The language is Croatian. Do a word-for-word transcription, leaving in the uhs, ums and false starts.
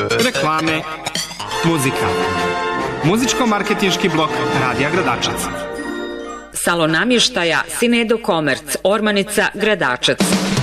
Reklame. Muzika. Muzičko-marketinški blok Radija Gradačac. Salon namještaja Sinedo Komerc, Ormanica, Gradačac.